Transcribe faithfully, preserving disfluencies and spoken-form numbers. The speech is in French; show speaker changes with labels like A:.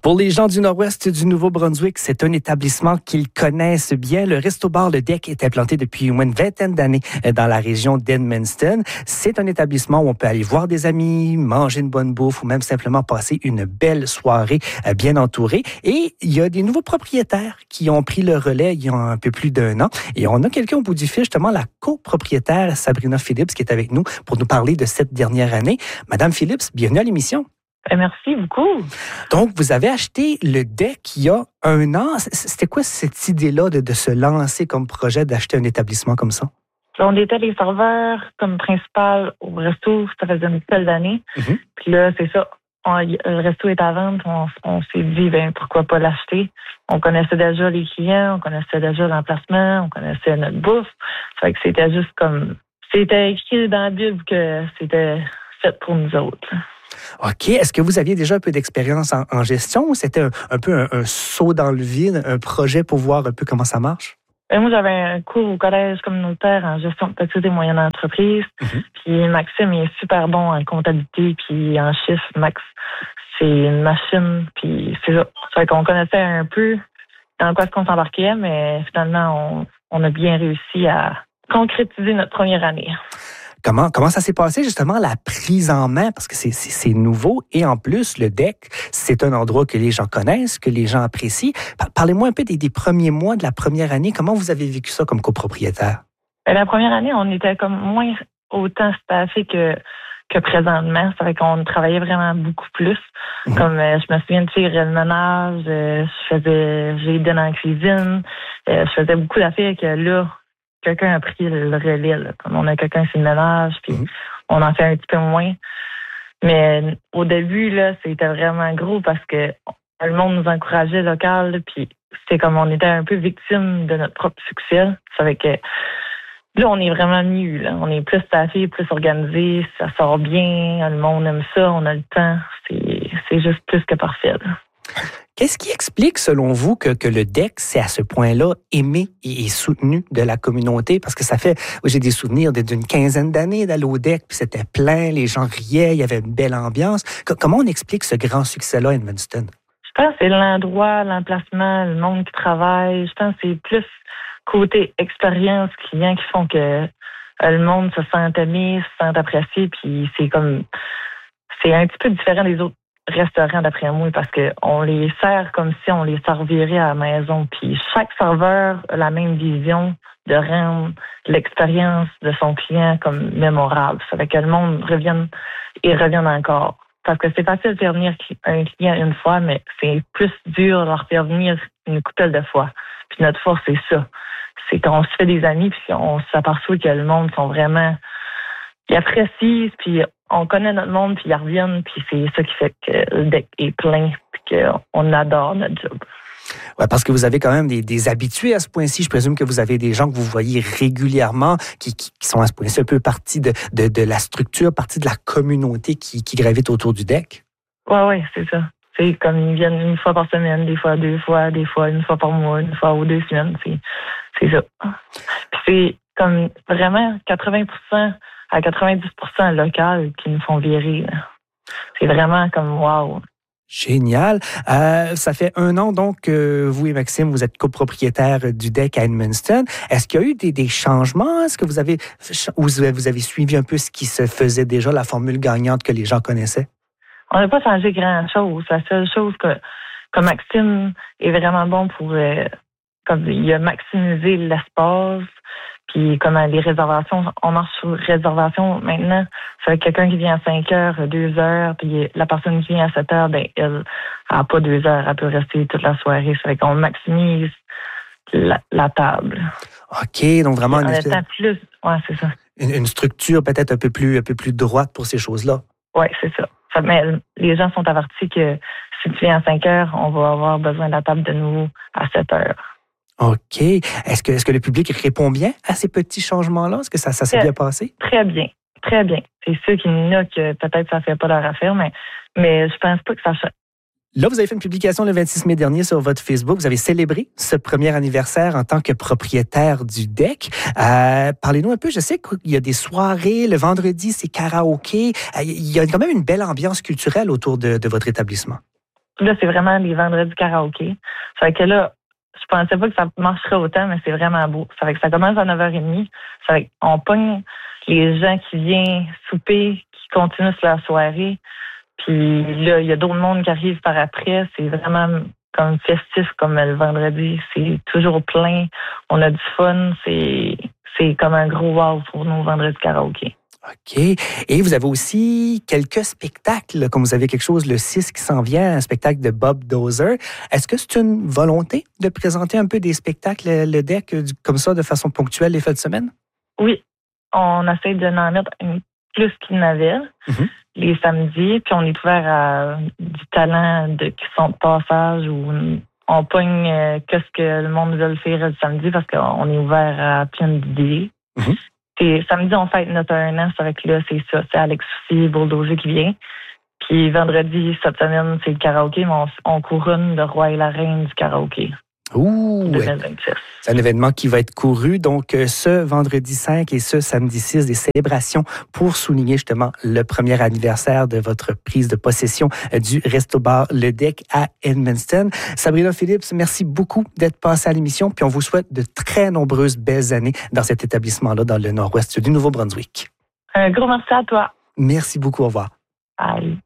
A: Pour les gens du nord-ouest du Nouveau-Brunswick, c'est un établissement qu'ils connaissent bien. Le Resto-Bar Le Deck est implanté depuis au moins une vingtaine d'années dans la région d'Edmundston. C'est un établissement où on peut aller voir des amis, manger une bonne bouffe ou même simplement passer une belle soirée bien entourée. Et il y a des nouveaux propriétaires qui ont pris le relais il y a un peu plus d'un an. Et on a quelqu'un au bout du fil, justement la copropriétaire Sabrina Phillips qui est avec nous pour nous parler de cette dernière année. Madame Phillips, bienvenue à l'émission.
B: Merci beaucoup.
A: Donc, vous avez acheté le deck il y a un an. C'était quoi cette idée-là de, de se lancer comme projet, d'acheter un établissement comme ça?
B: On était les serveurs comme principal au resto, ça faisait une seule d'année. Mm-hmm. Puis là, c'est ça. On, le resto est à vendre. On, on s'est dit, ben pourquoi pas l'acheter? On connaissait déjà les clients, on connaissait déjà l'emplacement, on connaissait notre bouffe. Ça fait que c'était juste comme... C'était écrit dans la Bible que c'était fait pour nous autres.
A: OK. Est-ce que vous aviez déjà un peu d'expérience en, en gestion ou c'était un, un peu un, un saut dans le vide, un projet pour voir un peu comment ça marche?
B: Ben moi, j'avais un cours au collège communautaire en gestion de petites et moyennes entreprises. Mm-hmm. Puis Maxime, il est super bon en comptabilité puis en chiffres. Max, c'est une machine. Puis c'est ça. Ça fait qu'on connaissait un peu dans quoi est-ce qu'on s'embarquait, mais finalement, on, on a bien réussi à concrétiser notre première année.
A: Comment, comment ça s'est passé, justement, la prise en main? Parce que c'est, c'est, c'est nouveau. Et en plus, le deck, c'est un endroit que les gens connaissent, que les gens apprécient. Parlez-moi un peu des, des premiers mois de la première année. Comment vous avez vécu ça comme copropriétaire?
B: La première année, on était comme moins autant staffé que, que présentement. Ça fait qu'on travaillait vraiment beaucoup plus. Mm-hmm. Comme euh, je me souviens de faire le ménage, euh, je faisais, j'ai aidé dans la cuisine, euh, je faisais beaucoup d'affaires que là, quelqu'un a pris le relais. Là. Comme on a quelqu'un qui fait le ménage, puis mmh. on en fait un petit peu moins. Mais au début, là, c'était vraiment gros parce que le monde nous encourageait local, là, puis c'était comme on était un peu victime de notre propre succès. Ça fait que là, on est vraiment mieux. Là. On est plus staffé, plus organisé, ça sort bien, le monde aime ça, on a le temps. C'est, c'est juste plus que parfait. Là.
A: Qu'est-ce qui explique, selon vous, que, que le deck, c'est à ce point-là aimé et, et soutenu de la communauté? Parce que ça fait, j'ai des souvenirs d'une quinzaine d'années d'aller au deck, puis c'était plein, les gens riaient, il y avait une belle ambiance. Que, comment on explique ce grand succès-là à Edmundston?
B: Je pense que c'est l'endroit, l'emplacement, le monde qui travaille. Je pense que c'est plus côté expérience client qui font que le monde se sent aimé, se sent apprécié, puis c'est comme, c'est un petit peu différent des autres restaurants d'après moi parce qu'on les sert comme si on les servirait à la maison. Puis chaque serveur a la même vision de rendre l'expérience de son client comme mémorable. Ça fait que le monde revienne et revienne encore. Parce que c'est facile de faire venir un client une fois, mais c'est plus dur de leur faire venir une couple de fois. Puis notre force, c'est ça. C'est qu'on se fait des amis puis on s'aperçoit que le monde sont vraiment... Ils apprécient, puis on connaît notre monde, puis ils reviennent, puis c'est ça qui fait que le deck est plein, puis qu'on adore notre job.
A: Oui, parce que vous avez quand même des, des habitués à ce point-ci. Je présume que vous avez des gens que vous voyez régulièrement, qui, qui, qui sont à ce point-ci un peu partie de, de, de la structure, partie de la communauté qui, qui gravite autour du deck.
B: Oui, oui, c'est ça. C'est comme ils viennent une fois par semaine, des fois deux fois, des fois une fois par mois, une fois ou deux semaines. C'est, c'est ça. Puis c'est comme vraiment quatre-vingts pour cent à quatre-vingt-dix pour cent local qui nous font virer. Là. C'est vraiment comme wow.
A: Génial. Euh, ça fait un an donc que vous et Maxime, vous êtes copropriétaires du deck à Edmundston. Est-ce qu'il y a eu des, des changements? Est-ce que vous avez, vous avez suivi un peu ce qui se faisait déjà, la formule gagnante que les gens connaissaient?
B: On n'a pas changé grand-chose. La seule chose que, que Maxime est vraiment bon pour... Euh, comme il a maximisé l'espace. Puis comme les réservations, on marche sur réservation maintenant. Ça fait que quelqu'un qui vient à cinq heures, deux heures, puis la personne qui vient à sept heures, ben elle n'a pas deux heures, elle peut rester toute la soirée. Ça fait qu'on maximise la, la table.
A: OK, donc vraiment
B: une, espèce... plus, ouais, c'est ça.
A: Une, une structure peut-être un peu plus un peu plus droite pour ces choses-là.
B: Oui, c'est ça. ça. Mais les gens sont avertis que si tu viens à cinq heures, on va avoir besoin de la table de nouveau à sept heures.
A: OK. Est-ce que, est-ce que le public répond bien à ces petits changements-là? Est-ce que ça, ça s'est
B: très,
A: bien passé?
B: Très bien. Très bien. C'est sûr qu'il y en a que peut-être ça ne fait pas leur affaire, mais, mais je pense pas que ça...
A: Là, vous avez fait une publication le vingt-six mai dernier sur votre Facebook. Vous avez célébré ce premier anniversaire en tant que propriétaire du deck. Euh, parlez-nous un peu. Je sais qu'il y a des soirées. Le vendredi, c'est karaoké. Euh, il y a quand même une belle ambiance culturelle autour de, de votre établissement.
B: là, c'est vraiment les vendredis karaoké. Ça fait que là, je pensais pas que ça marcherait autant, mais c'est vraiment beau. Ça fait que ça commence à neuf heures trente. Ça fait qu'on pogne les gens qui viennent souper, qui continuent sur la soirée. Puis là, il y a d'autres mondes qui arrivent par après. C'est vraiment comme festif, comme le vendredi. C'est toujours plein. On a du fun. C'est, c'est comme un gros wow pour nos vendredis karaoké.
A: OK. Et vous avez aussi quelques spectacles, comme vous avez quelque chose le six qui s'en vient, un spectacle de Bob Dozer. Est-ce que c'est une volonté de présenter un peu des spectacles, le D E C, comme ça, de façon ponctuelle les fins de semaine?
B: Oui. On essaie de en mettre une, plus qu'il n'avait mm-hmm. les samedis. Puis on est ouvert à du talent de, qui sont de passage ou on pogne euh, qu'est-ce que le monde veut faire le samedi parce qu'on est ouvert à plein d'idées. Mm-hmm. Et samedi, on fête notre un an. C'est avec là, c'est ça. C'est Alex aussi, Bulldozer qui vient. Puis vendredi, cette semaine, c'est le karaoké, mais on, on couronne le roi et la reine du karaoké.
A: Ouh!
B: deux mille vingt-six.
A: C'est un événement qui va être couru. Donc, ce vendredi cinq et ce samedi six, des célébrations pour souligner justement le premier anniversaire de votre prise de possession du Resto-Bar Le Deck à Edmundston. Sabrina Phillips, merci beaucoup d'être passée à l'émission. Puis on vous souhaite de très nombreuses belles années dans cet établissement-là, dans le nord-ouest du Nouveau-Brunswick.
B: Un gros merci à toi.
A: Merci beaucoup. Au revoir.
B: Bye.